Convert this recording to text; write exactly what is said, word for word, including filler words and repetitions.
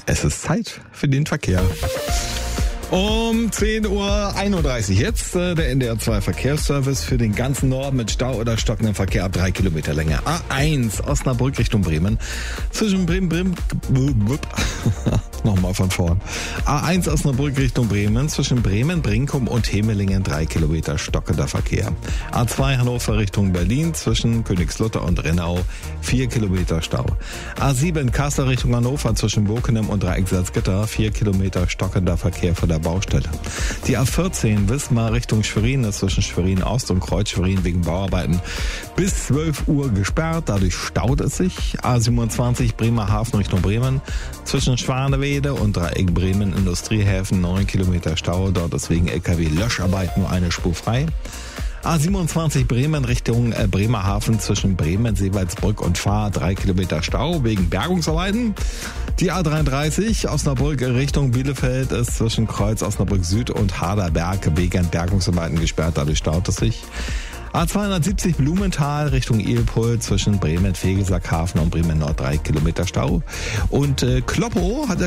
Es ist Zeit für den Verkehr. Um zehn Uhr einunddreißig jetzt äh, der N D R zwei Verkehrsservice für den ganzen Norden mit Stau oder stockendem Verkehr ab drei Kilometer Länge. A eins Osnabrück Richtung Bremen. Zwischen Bremen, Bremen, nochmal von vorn. A eins Osnabrück Richtung Bremen. Zwischen Bremen, Brinkum und Hemelingen drei Kilometer stockender Verkehr. A zwei Hannover Richtung Berlin. Zwischen Königslutter und Rennau vier Kilometer Stau. A sieben Kassel Richtung Hannover. Zwischen Bokenem und Dreieck Salzgitter vier Kilometer stockender Verkehr von der Baustelle. Die A vierzehn Wismar Richtung Schwerin ist zwischen Schwerin Ost und Kreuz Schwerin wegen Bauarbeiten bis zwölf Uhr gesperrt. Dadurch staut es sich. A siebenundzwanzig Bremerhaven Richtung Bremen. Zwischen Schwanewede und Dreieck Bremen Industriehäfen neun Kilometer Stau. Dort ist wegen L K W-Löscharbeit nur eine Spur frei. A siebenundzwanzig Bremen Richtung äh, Bremerhaven zwischen Bremen, Seewaldsbrück und Fahr drei Kilometer Stau wegen Bergungsarbeiten. Die A dreiunddreißig Osnabrück Richtung Bielefeld ist zwischen Kreuz Osnabrück Süd und Harderberg wegen Bergungsarbeiten gesperrt, dadurch staut es sich. A zweihundertsiebzig Blumenthal Richtung Ilpol zwischen Bremen, Vegelsackhafen und Bremen Nord drei Kilometer Stau. Und äh, Kloppo hat ja